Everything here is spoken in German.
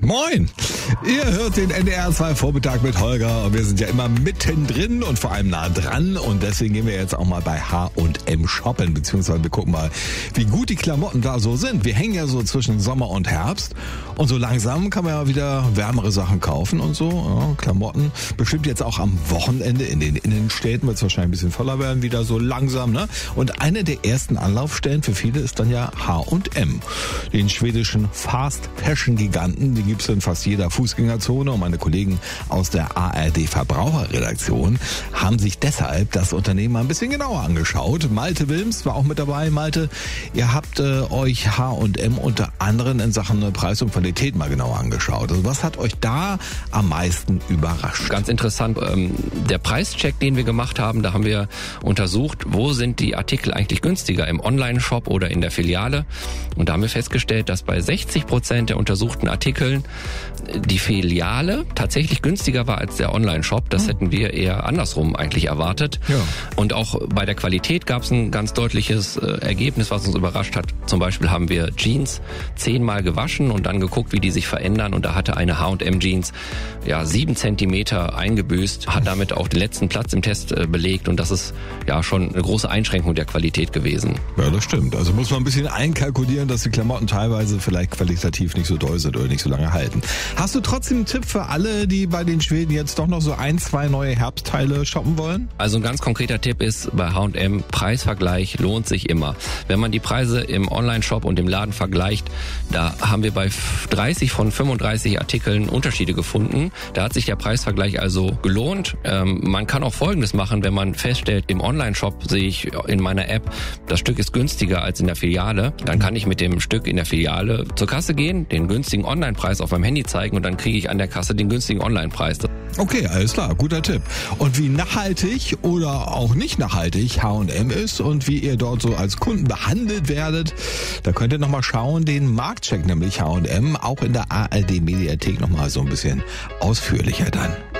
Moin! Ihr hört den NDR 2 Vormittag mit Holger und wir sind ja immer mittendrin und vor allem nah dran und deswegen gehen wir jetzt auch mal bei H&M shoppen, beziehungsweise wir gucken mal, wie gut die Klamotten da so sind. Wir hängen ja so zwischen Sommer und Herbst und so langsam kann man ja wieder wärmere Sachen kaufen und so. Ja, Klamotten. Bestimmt jetzt auch am Wochenende in den Innenstädten wird es wahrscheinlich ein bisschen voller werden, wieder so langsam, ne? Und eine der ersten Anlaufstellen für viele ist dann ja H&M. Den schwedischen Fast-Fashion-Giganten, die gibt's in fast jeder Fußgängerzone und meine Kollegen aus der ARD Verbraucherredaktion haben sich deshalb das Unternehmen mal ein bisschen genauer angeschaut. Malte Wilms war auch mit dabei. Malte, ihr habt euch H&M unter anderem in Sachen Preis und Qualität mal genauer angeschaut. Also was hat euch da am meisten überrascht? Ganz interessant, der Preischeck, den wir gemacht haben, da haben wir untersucht, wo sind die Artikel eigentlich günstiger, im Online-Shop oder in der Filiale. Und da haben wir festgestellt, dass bei 60% der untersuchten Artikeln die Filiale tatsächlich günstiger war als der Online-Shop. Das hätten wir eher andersrum eigentlich erwartet. Ja. Und auch bei der Qualität gab es ein ganz deutliches Ergebnis, was uns überrascht hat. Zum Beispiel haben wir Jeans 10-mal gewaschen und dann geguckt, wie die sich verändern. Und da hatte eine H&M Jeans 7 Zentimeter eingebüßt, hat damit auch den letzten Platz im Test belegt. Und das ist ja schon eine große Einschränkung der Qualität gewesen. Ja, das stimmt. Also muss man ein bisschen einkalkulieren, dass die Klamotten teilweise vielleicht qualitativ nicht so doll sind oder nicht so lange halten. Hast du trotzdem einen Tipp für alle, die bei den Schweden jetzt doch noch so 1-2 neue Herbstteile shoppen wollen? Also ein ganz konkreter Tipp ist bei H&M, Preisvergleich lohnt sich immer. Wenn man die Preise im Online-Shop und im Laden vergleicht, da haben wir bei 30 von 35 Artikeln Unterschiede gefunden. Da hat sich der Preisvergleich also gelohnt. Man kann auch Folgendes machen, wenn man feststellt, im Online-Shop sehe ich in meiner App, das Stück ist günstiger als in der Filiale. Dann kann ich mit dem Stück in der Filiale zur Kasse gehen, den günstigen Online-Preis auf meinem Handy zeigen und dann kriege ich an der Kasse den günstigen Online-Preis. Okay, alles klar, guter Tipp. Und wie nachhaltig oder auch nicht nachhaltig H&M ist und wie ihr dort so als Kunden behandelt werdet, da könnt ihr nochmal schauen, den Marktcheck nämlich H&M, auch in der ARD Mediathek nochmal so ein bisschen ausführlicher dann.